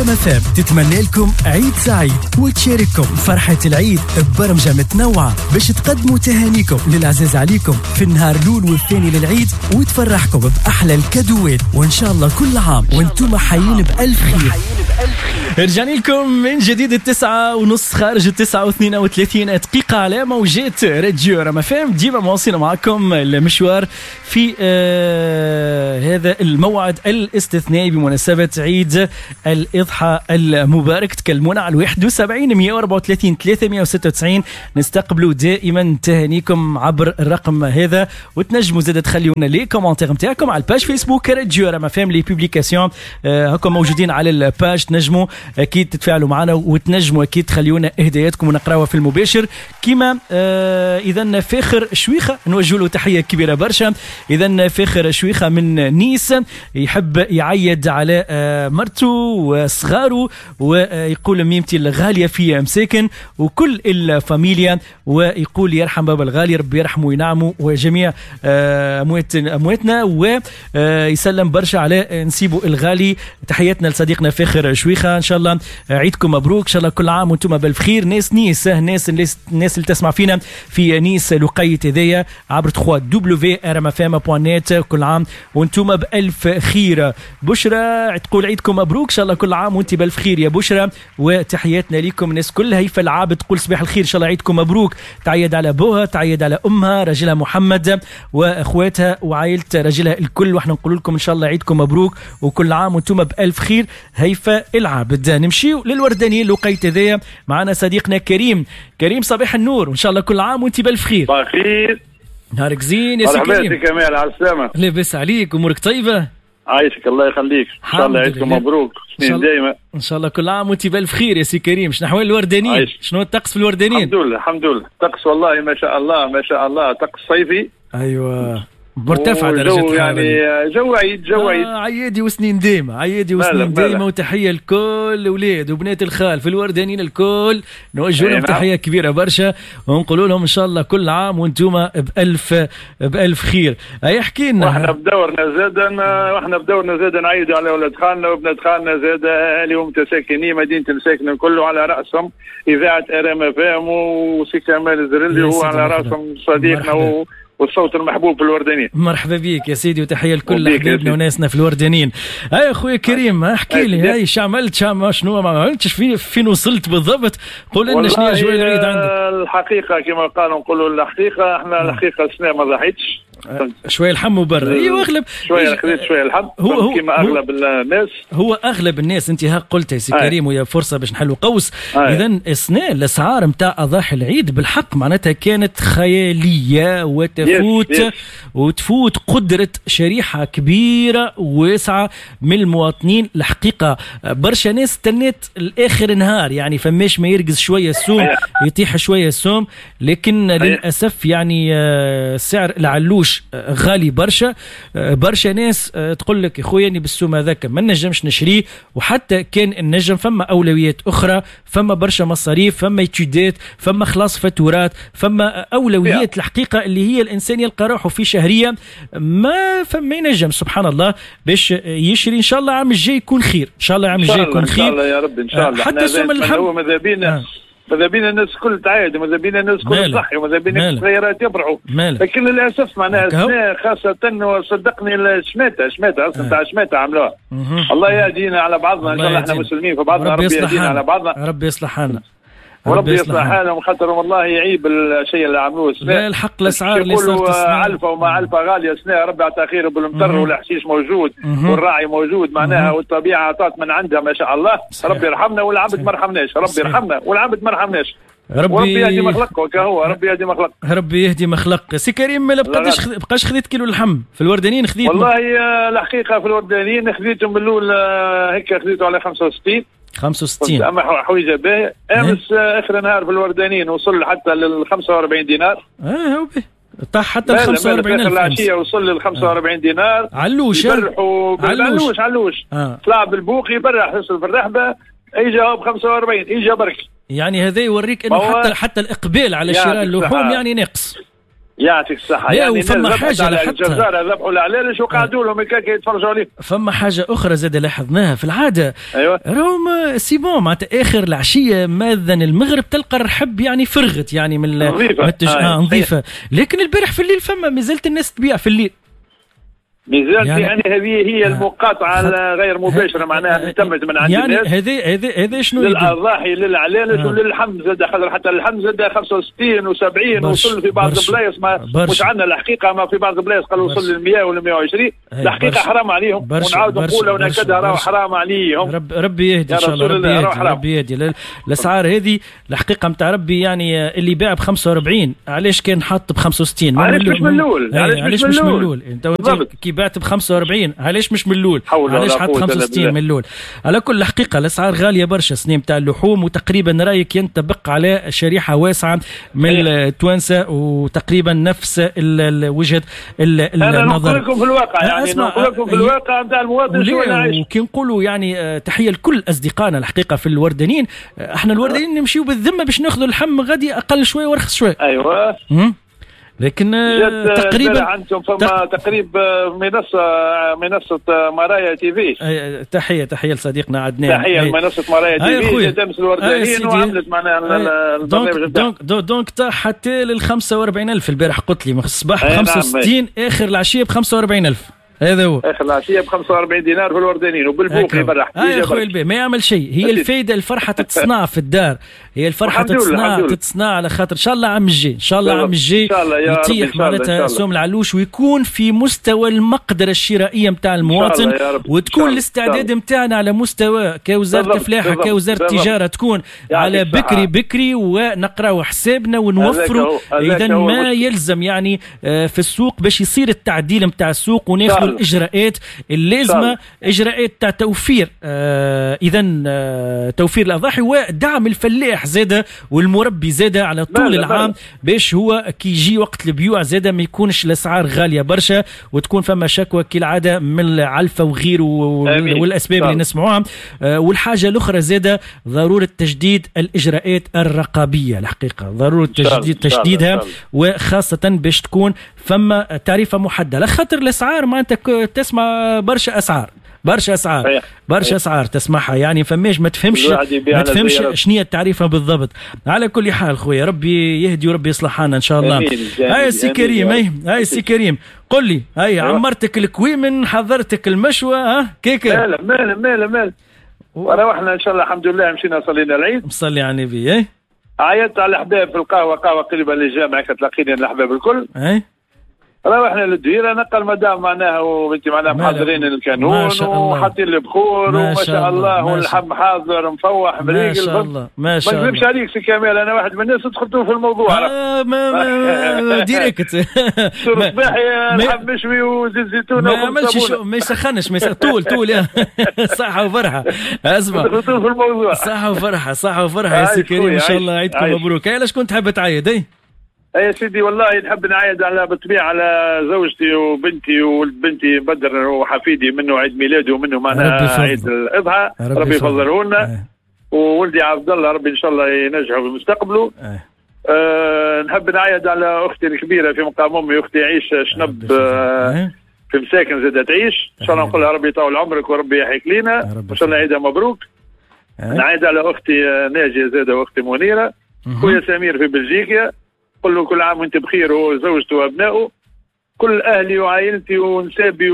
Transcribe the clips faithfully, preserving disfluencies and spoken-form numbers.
ريم اف ام تتمنى لكم عيد سعيد وتشارككم فرحة العيد ببرمجة متنوعة باش تقدموا تهانيكم للعزيز عليكم في النهار الأول والثاني للعيد وتفرحكم بأحلى الكادوات، وإن شاء الله كل عام وانتم حيين بألف خير. رجعنا لكم من جديد التسعة ونص خارج التسعة واثنين وثلاثين دقيقة على موجات راديو ريم اف ام. ديما مواصلين معكم المشوار في آه هذا الموعد الاستثنائي بمناسبة عيد الإضحى المبارك. تكلمونا على واحد وسبعين مية وأربعة وثلاثين ثلاثمية وستة وتسعين. نستقبلوا دائما تهانيكم عبر الرقم هذا، وتنجموا زاد تخليونا لي كومنتير نتاعكم على الباج فيسبوك راديو ريم اف ام. لي بوبليكاسيون هاكم موجودين على الباج، تنجموا اكيد تتفاعلوا معنا وتنجموا اكيد تخليونا اهداياتكم ونقراوها في المباشر. كيما آه اذا فاخر شويخه نوجه له تحيه كبيره برشا. اذا فاخر شويخه من نيس يحب يعيد على آه مرته وصغاره، ويقول ميمتي الغاليه في مساكن وكل الفاميليا، ويقول يرحم بابا الغالي ربي يرحمه وينعمه وجميع اموات امواتنا، ويسلم برشا على نسيبه الغالي. تحياتنا لصديقنا فاخر شويخه، ان شاء الله عيدكم مبروك، ان شاء الله كل عام وانتم بالف خير. ناس نيس ناس الناس اللي تسمع فينا في نيس لقيت هذيا عبر دبليو دبليو دبليو دوت ار ام اف ام دوت نت، كل عام وانتم بالف خير. بشرى تقول عيدكم مبروك، ان شاء الله كل عام وانت بالف خير يا بشرى، وتحياتنا لكم. الناس كلها هيفا العابد تقول صباح الخير، ان شاء الله عيدكم مبروك. تعيد على ابوها، تعيد على امها، رجلها محمد واخواتها وعائله رجلها الكل، واحنا نقول لكم ان شاء الله عيدكم مبروك وكل عام وانتم بالف خير. هيفا العابد. نمشيو للوردانيين لقيت ذي معنا صديقنا كريم. كريم صباح النور، وان شاء الله كل عام وانت بالف خير. صباح الخير، نهارك زين يا سي كريم. كمال على السلامه. لاباس عليك، امورك طيبه؟ عايشك الله يخليك، ان شاء الله عيدكم مبروك سنين دايما، ان شاء الله كل عام وانت بالف خير يا سي كريم. شنو احوال الوردانيين؟ عايش. شنو الطقس في الوردانيين؟ الحمد لله الحمد لله، الطقس والله ما شاء الله ما شاء الله، طقس صيفي. ايوه مرتفع درجة يعني جو عيد جو عيد آه عيادي وسنين ديمة، عيادي وسنين ديمة. وتحية لكل الأولاد وبنات الخال في الوردانيين الكل، نوجه لهم تحية كبيرة برشا ونقولوا لهم إن شاء الله كل عام وانتم بألف بألف خير. أي احكي لنا. واحنا بدورنا زادا واحنا بدورنا زادا نعيدوا على أولاد خالنا وبنات خالنا زادا أهالي ومتساكنين مدينة المساكن كله، على رأسهم إذاعة ار ام اف ام وسي كمال الزرلي، هو على رأسهم صديقنا و والصوت المحبوب في الوردانيين. مرحبا بيك يا سيدي، وتحيه لكل حبايبنا وناسنا في الوردانيين. اي اخويا كريم احكي لي، هاي شو عملت شنو ما عملتش، فين فين وصلت بالضبط؟ قول لنا شنو اجواء العيد عندك. الحقيقه كما قالوا نقولوا الحقيقه، احنا الحقيقه السنه ما ضحيتش شويه الحم برا. ايوه اغلب شويه خذيت شويه الحم هو هو كما اغلب الناس. هو اغلب الناس انت ها قلت يا سي كريم، ويا فرصه باش نحلوا قوس. اذا السنه الاسعار نتاع اضاحي العيد بالحق معناتها كانت خياليه، وتفوت يس يس. وتفوت قدره شريحه كبيره وواسعه من المواطنين. الحقيقه برشا ناس استنت الاخر نهار، يعني فماش ما يرقز شويه السوم يطيح شويه السوم، لكن للاسف يعني سعر العلوش غالي برشا. برشا ناس تقول لك يا خويا اني بالسوم هذاك ما نجمش نشريه، وحتى كان النجم فما اولويات اخرى، فما برشا مصاريف، فما يتشدات، فما خلاص فاتورات، فما اولويات الحقيقه اللي هي الانسان يلقى روحه في شهريه ما فما ينجم سبحان الله باش يشري. ان شاء الله عام الجاي يكون خير، ان شاء الله عام الجاي يكون خير ان شاء الله يا رب ان شاء الله. حتى سوم اللحم هو ماذا بينا آه. ماذا بينا الناس كل تعايد، وماذا بينا الناس كل صحي، وماذا بينا التغيرات يبرعوا، لكن للاسف معناها السنه خاصه وصدقني الشماته شماته اصلا تاع شماته عملوها. الله يهدينا على بعضنا، ان شاء الله احنا مسلمين في بعضنا، ربي يهدينا على بعضنا، ربي يصلح حالنا وربي يصلح حالهم، خاطر والله يعيب الشيء اللي عملوه السنه. لا الحق الاسعار اللي صارت علفه وما علفه غاليه السنه، ربي يعطيها خير بالمطر والحشيش موجود والراعي موجود معناها، والطبيعه عطات من عندها ما شاء الله. ربي يرحمنا والعبد ما رحمناش، ربي يرحمنا والعبد ما رحمناش. ربي ربي يهدي مخلق وكهو، ربي يهدي مخلق، ربي يهدي مخلق. سي كريم ما بقاش خذ... بقاش خذيت كيلو اللحم في الوردانيين؟ خذيت والله الحقيقه في الوردانيين خذيتهم بالاول هيك، خذيته على خمسة وستين خمسة وستين اما حويجه باهي. امس اخر نهار في الوردانيين وصل حتى لل خمسة وأربعين دينار. اه هو طاح حتى ل خمسة وأربعين ألف. العشيه وصل لل خمسة وأربعين آه. دينار. علوش يبرحوا علوش علوش آه. طلع بالبوق يبرح يوصل في الرحبه يجي ب خمسة وأربعين يجي برك. يعني هذا يوريك انه حتى حتى الاقبال على شراء اللحوم يعني ناقص. يعطيك الصحة. يعني فما حاجة الجزائر ذبحوا العلالش وقعدوا لهم هكاك يتفرجوا عليهم. فما حاجة أخرى زاد لاحظناها في العادة. أيوة. راهم سي بون معناتها آخر العشية ماذن المغرب تلقى الرحب يعني فرغت يعني من نظيفة التج... آه نظيفة. لكن البارح في الليل فما مازالت الناس تبيع في الليل. مازال يعني, يعني هذه هي المقاطعه غير مباشره معناها تمت من عند يعني الناس. هذه هذه هذه شنو للاضاحي للعلالش آه. وللحمد زاد خاطر حتى الحمد زاد خمسة وستين وسبعين وصل في بعض البلايص ما مش عندنا الحقيقه ما في بعض البلايص قالوا وصل ل مئة ولا مئة وعشرين. الحقيقه حرام عليهم ونعاود نقولها وناكدها راهو حرام عليهم. رب ربي يهدي ان شاء الله. ربي يهدي ربي يهدي الاسعار هذه الحقيقه نتاع ربي يعني اللي باع ب خمسة وأربعين علاش كان حاط ب خمسة وستين؟ علاش مش من الاول؟ علاش مش من الاول؟ انت كي بعت ب خمسة وأربعين علاش مش من الاول؟ علاش حط خمسة وستين من الاول؟ على كل الحقيقه الاسعار غاليه برشا سنين نتاع اللحوم، وتقريبا رايك ينطبق على شريحه واسعه من التوانسه وتقريبا نفس وجهه النظر. انا نقول لكم في الواقع يعني نقول لكم في الواقع نتاع المواطن شو نعيش. وكي نقولوا يعني تحيه لكل اصدقائنا الحقيقه في الوردانيين، احنا الوردانيين نمشيو بالذمه باش ناخذوا اللحم غادي اقل شويه وارخص شويه. ايوه لكن تقريبا عندكم فما تق... تقريب منصه منصه مرايا تي في. تحيه تحيه لصديقنا عدنان. تحيه لمنصه مرايا تي في تمس الوردانيين وعملت معنا البرنامج دونك دونك دونك حتى لل خمسة وأربعين ألف البارح قلت لي الصباح ب خمسة وستين اخر العشيه ب خمسة وأربعين ألف. هذا هو اخر العشيه ب خمسة وأربعين دينار في الوردانيين وبالبوق يبرح. اه يا خويا البي ما يعمل شيء. هي الفايده الفرحه تتصنع في الدار. هي الفرحه تتصنع تتصنع على خاطر ان شاء الله عام الجاي ان شاء الله عام الجاي يتيح معناتها سوم العلوش ويكون في مستوى المقدره الشرائيه نتاع المواطن، وتكون الاستعداد نتاعنا على مستوى كوزاره الفلاحه كوزاره التجاره تكون على بكري بكري ونقراو حسابنا ونوفروا اذا ما يلزم يعني في السوق باش يصير التعديل نتاع السوق وناخذ الاجراءات اللازمه، اجراءات تاع توفير آه اذا آه توفير الاضاحي ودعم الفلاح زاده والمربي زاده على طول العام باش هو كي يجي وقت البيوع زاده ما يكونش الاسعار غاليه برشا وتكون فما شكوى كالعاده من العلفه وغيره والاسباب اللي نسمعوها. آه والحاجه الاخرى زاده ضروره تجديد الاجراءات الرقابيه الحقيقه ضروره تجديد تشديدها وخاصه باش تكون فما تعريفه محدده خاطر الاسعار ما انت تسمع برشا اسعار برشا اسعار برشا اسعار تسمعها يعني فماش ما تفهمش ما تفهمش شنو هي التعريفه بالضبط. على كل حال خويا ربي يهدي وربي يصلح حالنا ان شاء الله. هاي سي كريم هاي هاي سي كريم قل لي هاي عمرتك الكويمن حضرتك المشوى ها كيكه مال مال مال مال وروحنا ان شاء الله الحمد لله مشينا صلينا العيد مصلي على النبي. اي عيطت على الاحباب في القهوه قهوه قريبه للجامعه كتلاقيني الاحباب الكل. اي روحنا للدويره نقل مدام معناها وبنتي معناها محضرين الكانون وحاطين البخور وما شاء الله واللحم حاضر مفوح بريق. ما شاء الله ما شاء الله. ما نكذبش عليك سي كمال انا واحد من الناس دخلتوا في الموضوع. آه ما ما ديريكت سور صباحي لحم مشوي وزيت زيتون ما عملش ما يسخنش ما طول طول يا صحه وفرحه. اسمع دخلتوا في الموضوع صحه وفرحه صحه وفرحه يا سي كريم ان شاء الله عيدكم مبروك. علاش كنت حابه تعيد؟ اي يا سيدي والله نحب نعايد على بالطبيعه على زوجتي وبنتي وولد بنتي بدر وحفيدي منه عيد ميلاده ومنه معنا عيد الاضحى ربي يفضله لنا وولدي عبد الله ربي ان شاء الله ينجحه في مستقبله. أه نحب نعايد على اختي الكبيره في مقام امي اختي عيش شنب أه في مساكن زادت تعيش ان شاء الله نقول لها ربي يطول عمرك وربي يحييك لينا ان شاء الله عيدها مبروك. نعايد على اختي ناجيه زاده واختي منيره خويا سمير في بلجيكا قل له كل عام وانت بخير هو زوجته وابنائه كل اهلي وعائلتي ونسابي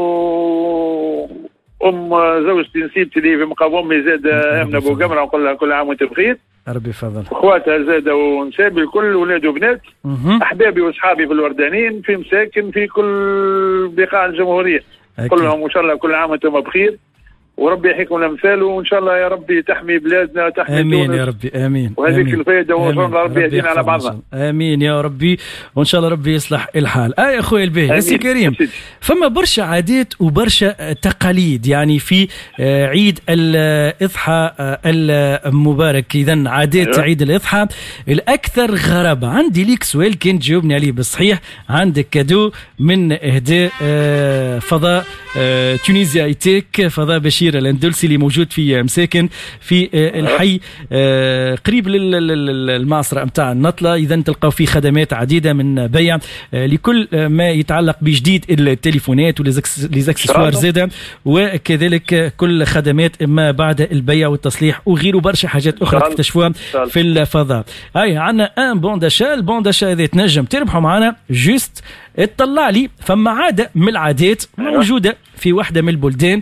وام زوجتي نسيبتي لي في مقام امي زاد امنه ابو قمره نقول لها كل عام وانت بخير. ربي يفضل. اخواتها زاد ونسابي الكل ولاد وبنات احبابي واصحابي في الوردانيين في مساكن في كل بقاع الجمهوريه كلهم ان شاء الله كل عام وانتم بخير وربي يحييكم الامثال وان شاء الله يا ربي تحمي بلادنا وتحمي امين تونس. يا ربي امين وهذيك الفائده وان شاء الله ربي يهدينا على بعضنا. امين يا ربي وان شاء الله ربي يصلح الحال. اه يا اخوي الباهي سي كريم فما برشا عادات وبرشا تقاليد يعني في عيد الاضحى المبارك. اذا عادات عيد الاضحى الاكثر غرابه عندي ليك سؤال كان تجاوبني عليه بالصحيح. عندك كادو من اهداء فضاء تونيزيا ايتيك فضاء باش بشير الاندلسي اللي موجود في مساكن في الحي قريب للمعصرة متاع النطلة. إذا تلقاو فيه خدمات عديدة من بيع لكل ما يتعلق بجديد التليفونات وليزاكسسوار زاده، وكذلك كل خدمات ما بعد البيع والتصليح وغيره برشا حاجات أخرى تكتشفوها في الفضاء. هاي عنا ان بون داشا. البون داشا إذا تنجم تربحوا معنا جوست اطلع لي فما عادة من العادات موجودة في واحدة من البلدان،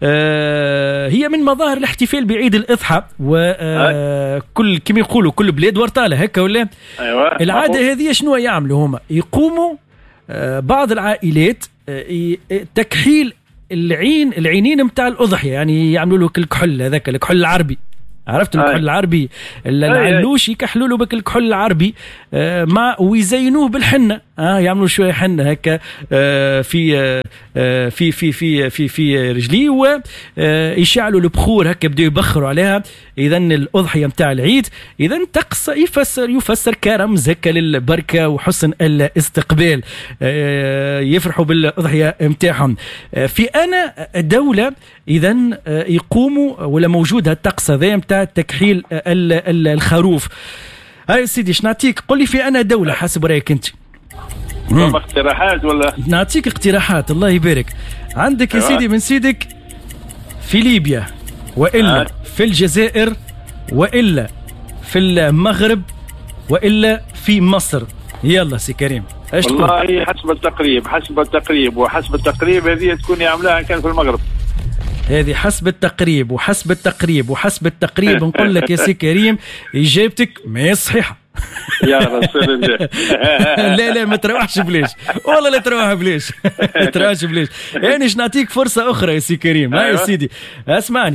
آه هي من مظاهر الاحتفال بعيد الأضحى، وكل آه كما يقولوا كل بلاد ورطالة هكا ولا. أيوة. العادة هذه شنو يعملوا هما؟ يقوموا آه بعض العائلات آه تكحيل العين العينين متاع الأضحية، يعني يعملوا له الكحل هذاك الكحل العربي، عرفت الكحل العربي العلوش يكحلوا له بك الكحل العربي آه مع ويزينوه بالحنه، اه يعملوا شويه حنه هكا آه في آه في في في في في رجليه، ويشعلوا البخور هكا بدأوا يبخروا عليها. اذا الاضحيه نتاع العيد اذا تقص يفسر يفسر كرمز هكا للبركه وحسن الاستقبال، آه يفرحوا بالاضحيه نتاعهم. آه في انا دوله اذا آه يقوموا ولا موجود هالطقس هذا نتاع تكحيل الخروف. هاي سيدي شنعطيك قل لي في انا دوله حسب رايك انت. فما اقتراحات ولا؟ نعطيك اقتراحات الله يبارك. عندك يا سيدي من سيدك في ليبيا، والا في الجزائر، والا في المغرب، والا في مصر. يلا سي كريم ايش تقول؟ والله حسب التقريب حسب التقريب وحسب التقريب هذه تكون يعملها كان في المغرب. هذه حسب التقريب وحسب التقريب وحسب التقريب. نقول لك يا سي كريم اجابتك ما صحيحه. يا رسول الله. لا لا ما تروحش بليش والله، لا تروح بليش ما تروحش بليش. يعني ايش نعطيك فرصه اخرى يا سي كريم. هاي يا سيدي اسمعني،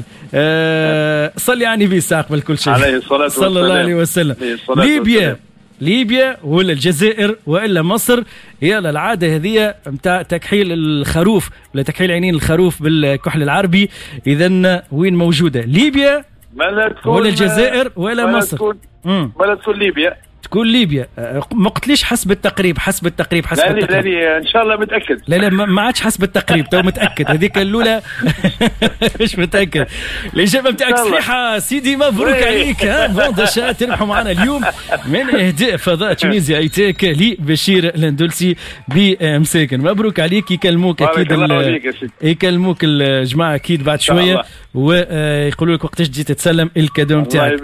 أه صلي على النبي ساقبل كل شيء عليه الصلاه والسلام صلى الله عليه وسلم. ليبيا ليبيا ولا الجزائر والا مصر. يلا العاده هذه نتاع تكحيل الخروف ولا تكحيل عينين الخروف بالكحل العربي، اذا وين موجوده؟ ليبيا ولا الجزائر ولا مصر؟ ولا تكون ليبيا. تكون ليبيا. ما قلتليش حسب التقريب حسب التقريب حسب لا التقريب. لا ان شاء الله متاكد. لا لا ما عادش حسب التقريب تو متاكد. هذيك الاولى مش متاكد. الاجابه بتاعك صحيحه سيدي، مبروك عليك. ها بونداشا تربحوا معنا اليوم من اهداء فضاء تونيزيا ايتاك لبشير الاندلسي بمساكن. مبروك عليك. يكلموك اكيد يكلموك الجماعه اكيد بعد شويه ويقولوا لك وقتاش تجي تتسلم الكادو نتاعك.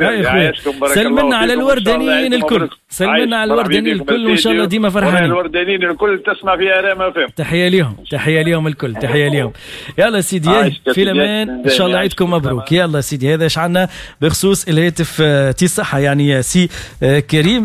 سلمنا على الوردانيين الكل، سلمنا على الوردانيين الكل وان شاء الله ديما فرحانين. الوردانيين الكل تسمع فيها رام فهم. تحيه ليهم تحيه ليهم الكل تحيه ليهم. يلا سيدي في الامان ان شاء الله عيدكم مبروك. يلا سيدي هذا ايش عندنا بخصوص الهاتف تي صحه يعني يا سي كريم.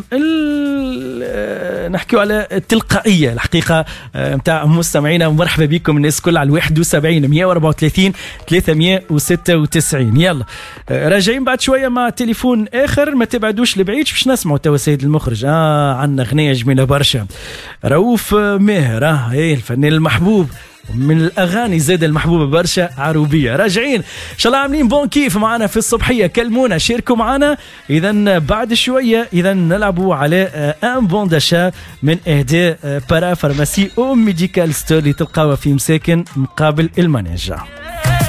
نحكيو على التلقائيه الحقيقه نتاع مستمعينا. مرحبا بكم الناس كل على واحد وسبعين مية وأربعة وثلاثين ثلاثمية وستة وتسعين. يلا راجعين بعد شويه مع تليفون اخر، ما تبعدوش لبعيد باش نسمعوا توا سيد المخرج. اه عندنا اغنيه جميله برشا، رؤوف ماهر اه ايه الفنان المحبوب من الاغاني زاد المحبوبه برشا عروبيه. راجعين ان شاء الله عاملين بون كيف معنا في الصبحيه. كلمونا شاركوا معنا. اذا بعد شويه اذا نلعبوا على ان بون داشا من اهداء بارا فارماسي او ميديكال ستور اللي تلقاوها في مساكن مقابل المناجة.